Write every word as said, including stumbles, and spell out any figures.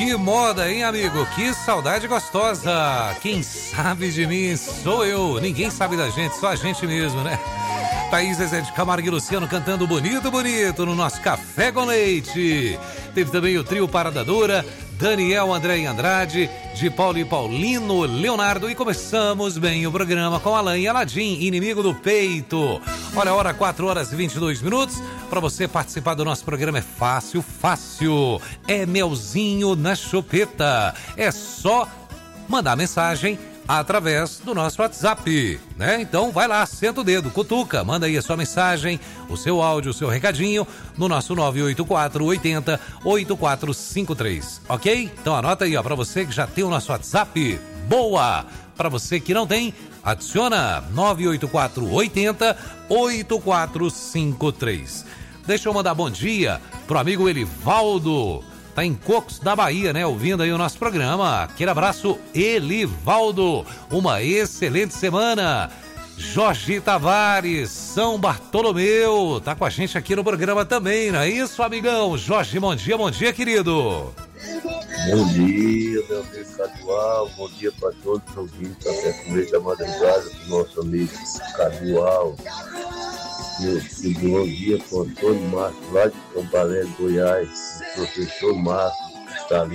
Que moda, hein, amigo? Que saudade gostosa. Quem sabe de mim sou eu. Ninguém sabe da gente, só a gente mesmo, né? Thaís, Zezé de Camargo e Luciano cantando bonito, bonito no nosso Café com Leite. Teve também o trio Parada Dura, Daniel, André e Andrade, de Paulo e Paulino, Leonardo. E começamos bem o programa com Alain e Aladim, Inimigo do Peito. Olha a hora, quatro horas e vinte e dois minutos. Para você participar do nosso programa é fácil, fácil. É melzinho na chupeta. É só mandar mensagem através do nosso WhatsApp, né? Então vai lá, senta o dedo, cutuca, manda aí a sua mensagem, o seu áudio, o seu recadinho no nosso nove oito quatro, oitenta, oitenta e quatro cinquenta e três, ok? Então anota aí, ó, pra você que já tem o nosso WhatsApp, boa! Pra você que não tem, adiciona nove oito quatro, oitenta, oitenta e quatro cinquenta e três. Deixa eu mandar bom dia pro amigo Elivaldo. Tá em Cocos da Bahia, né? Ouvindo aí o nosso programa. Aquele abraço, Elivaldo. Uma excelente semana. Jorge Tavares, São Bartolomeu. Tá com a gente aqui no programa também, não é isso, amigão? Jorge, bom dia, bom dia, querido. Bom dia, meu amigo Cadual. Bom dia para todos os ouvintes. Até com meio da madrugada, pro nosso amigo Cadual. E bom dia com o Antônio Marcos, lá de Campo Alegre, Goiás, o professor Marcos, que está ali